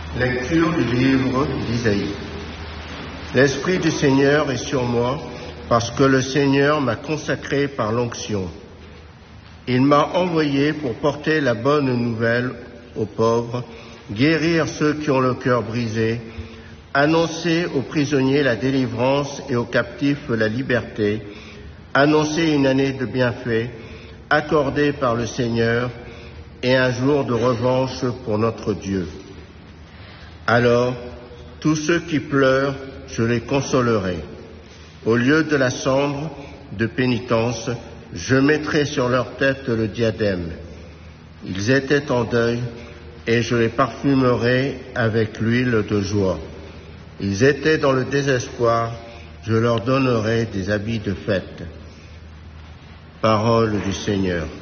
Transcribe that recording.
Lecture du livre d'Isaïe. L'Esprit du Seigneur est sur moi, parce que le Seigneur m'a consacré par l'onction. Il m'a envoyé pour porter la bonne nouvelle aux pauvres, guérir ceux qui ont le cœur brisé, annoncer aux prisonniers la délivrance et aux captifs la liberté, annoncer une année de bienfaits accordée par le Seigneur et un jour de revanche pour notre Dieu. Alors, tous ceux qui pleurent, je les consolerai. Au lieu de la cendre de pénitence, je mettrai sur leur tête le diadème. Ils étaient en deuil, et je les parfumerai avec l'huile de joie. Ils étaient dans le désespoir, je leur donnerai des habits de fête. Parole du Seigneur.